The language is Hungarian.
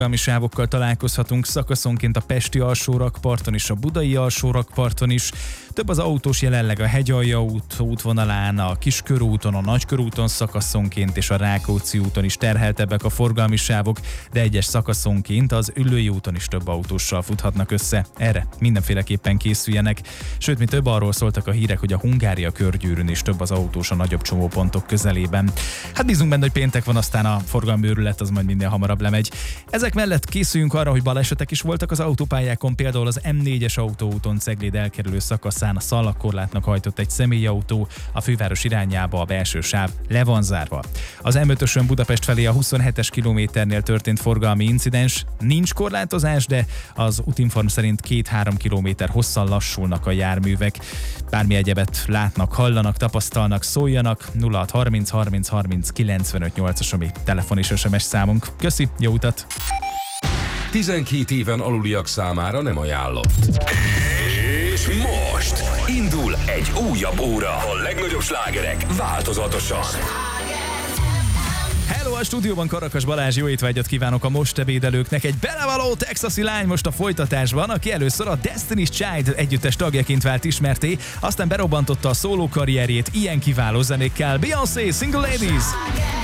sávokkal találkozhatunk szakaszonként a pesti alsórakparton és a budai alsórakparton is. Több az autós jelenleg a Hegyalja útvonalán, a Kiskörúton, a Nagykörúton szakaszonként és a Rákóczi úton is terheltebbek a forgalmi sávok, de egyes szakaszonként az Üllői úton is több autóssal futhatnak össze. Erre mindenféleképpen készüljenek. Sőt, mi több, arról szóltak a hírek, hogy a Hungária körgyűrűn is több az autós a nagyobb csomópontok közelében. Hát bízunk benne, hogy péntek van, aztán a forgalmi őrület az majd minél hamarabb lemegy. Ezek mellett készüljünk arra, hogy balesetek is voltak az autópályákon, például az M4-es autóúton Cegléd elkerülő szakaszán a szalagkorlátnak hajtott egy személyautó, a főváros irányába a belső sáv le van zárva. Az M5-ösön Budapest felé a 27-es kilométernél történt forgalmi incidens, nincs korlátozás, de az Útinform szerint 2-3 kilométer hosszan lassulnak a járművek. Bármi egyebet látnak, hallanak, tapasztalnak, szóljanak, 0630 30 30 95 8-as a mi telefon és SMS számunk. Köszi, jó utat! 12 éven aluliak számára nem ajánlott. És most indul egy újabb óra. A legnagyobb slágerek változatosan. Hello, a stúdióban Karakas Balázs, jó étvágyat kívánok a most ebédelőknek. Egy belevaló texasi lány most a folytatásban, aki először a Destiny's Child együttes tagjaként vált ismerté, aztán berobbantotta a szóló karrierjét ilyen kiváló zenékkel. Beyoncé, Single Ladies!